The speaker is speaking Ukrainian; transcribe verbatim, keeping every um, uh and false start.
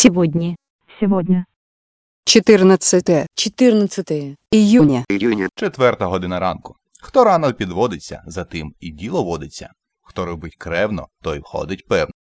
Сегодня. Сегодня. чотирнадцяте чотирнадцяте июня. Четверта година ранку. Хто рано підводиться, за тим і діло водиться. Хто робить кревно, той входить певно.